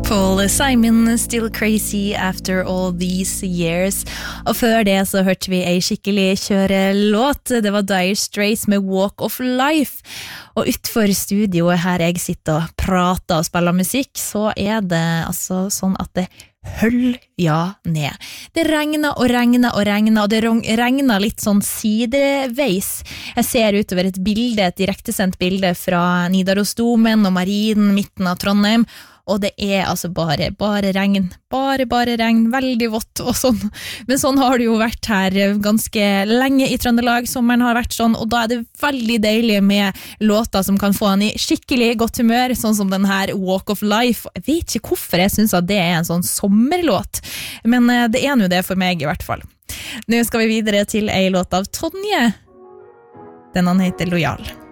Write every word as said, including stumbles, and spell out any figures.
Paul Simon, Still Crazy After All These Years. Og før det så hørte vi en skikkelig kjørelåt. Det var Dire Straits med Walk of Life. Og utfor studioet her jeg sitter og prater og spiller musikk, så er det altså sånn at det hølja ned. Det regner og regner og regner, og det regner litt sånn sideveis. Jeg ser utover et bilde, et direktesendt bilde fra Nidarosdomen og Marinen, midten av Trondheim, og det er altså bare, bare regn, bare, bare regn, veldig vått og sånn. Men sånn har det jo vært her ganske lenge i Trøndelag, sommeren har vært sånn, og da er det veldig deilig med låter som kan få en i skikkelig godt humør, sånn som den her Walk of Life. Jeg vet ikke hvorfor jeg synes at det er en sånn sommerlåt, men det er jo det for meg i hvert fall. Nå skal vi videre til en låt av Tonje. Den han heter Lojal.